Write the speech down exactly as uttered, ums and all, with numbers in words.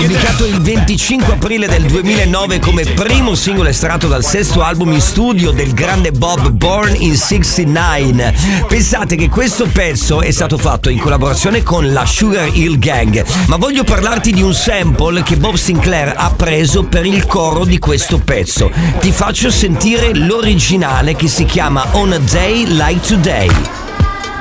Pubblicato il venticinque aprile del duemilanove come primo singolo estratto dal sesto album in studio del grande Bob, Born in sessantanove. Pensate che questo pezzo è stato fatto in collaborazione con la Sugar Hill Gang, ma voglio parlarti di un sample che Bob Sinclair ha preso per il coro di questo pezzo. Ti faccio sentire l'originale che si chiama On a Day Like Today.